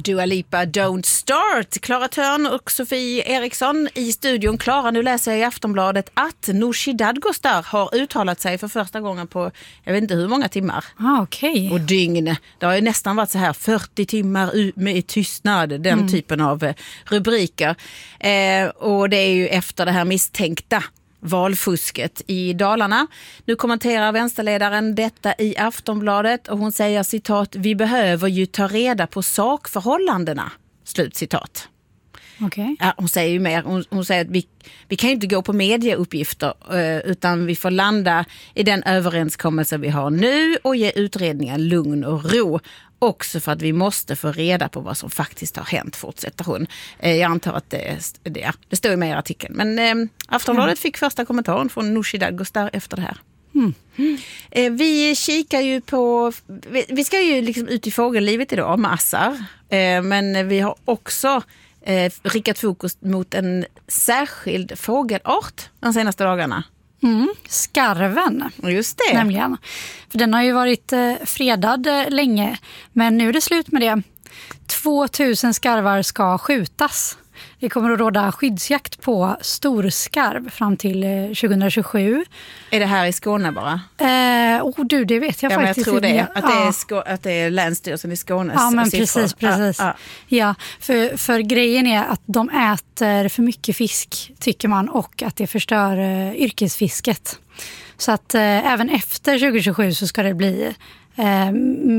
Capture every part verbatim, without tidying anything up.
Dua Lipa, Don't Start. Klara Törn och Sofie Eriksson i studion. Klara, nu läser jag i Aftonbladet att Nooshi Dadgostar har uttalat sig för första gången på, jag vet inte hur många timmar. Ah, okej. Och dygn. Det har ju nästan varit så här fyrtio timmar med tystnad, den mm. typen av rubriker. Eh, och det är ju efter det här misstänkta valfusket i Dalarna. Nu kommenterar vänsterledaren detta i Aftonbladet och hon säger citat: vi behöver ju ta reda på sakförhållandena. Slut citat. Okay. Ja, hon säger ju mer. Hon, hon säger att vi, vi kan ju inte gå på medieuppgifter eh, utan vi får landa i den överenskommelse vi har nu och ge utredningen lugn och ro. Också för att vi måste få reda på vad som faktiskt har hänt, fortsätter hon. Eh, jag antar att det, det, det står ju med i artikeln. Men eh, Aftonbladet mm. fick första kommentaren från Nooshi Dadgostar efter det här. Mm. Mm. Eh, vi kikar ju på... Vi, vi ska ju liksom ut i fågellivet idag, massor. Eh, men vi har också eh, riktat fokus mot en särskild fågelart de senaste dagarna. Mm, skarven. Just det. Nämligen. För den har ju varit eh, fredad eh, länge, men nu är det slut med det. tvåtusen skarvar ska skjutas. Det kommer att råda skyddsjakt på storskarv fram till eh, tjugohundratjugosju. Är det här i Skåne bara? Eh, oh, du, det vet jag ja, faktiskt inte. Jag tror det. Att, det är ja. Skå- att det är Länsstyrelsen i Skånes Ja, men siffror. precis, precis. Ja, ja. ja för, för grejen är att de äter för mycket fisk, tycker man, och att det förstör eh, yrkesfisket. Så att eh, även efter tjugohundratjugosju så ska det bli eh,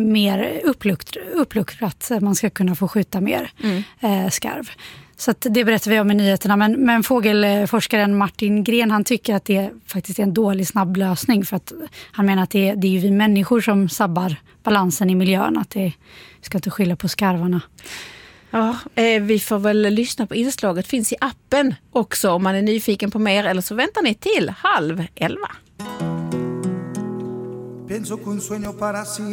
mer upplukt, uppluckrat. Man ska kunna få skjuta mer mm. eh, skarv. Så att det berättar vi om i nyheterna. Men, men fågelforskaren Martin Gren, han tycker att det faktiskt är en dålig snabb lösning. För att han menar att det är, det är ju vi människor som sabbar balansen i miljön. Att det ska inte skylla på skarvarna. Ja, eh, vi får väl lyssna på inslaget. Finns i appen också om man är nyfiken på mer. Eller så väntar ni till halv elva.